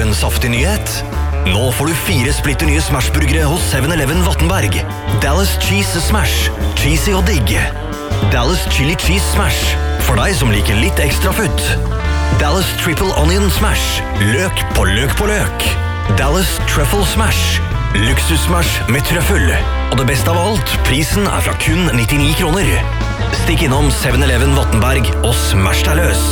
en saftig nyhet? Nå får du 4 splitter nye Smash-burgere hos 7-Eleven Vattenberg. Dallas Cheese Smash. Cheesy og digg. Dallas Chili Cheese Smash. For deg som liker litt ekstra futt. Dallas Triple Onion Smash. Løk på løk på løk. Dallas Truffle Smash. Luksus-smash med trøffel. Og det beste av alt, prisen er fra kun 99 kroner. Stikk innom 7-Eleven Vattenberg og smash deg løs.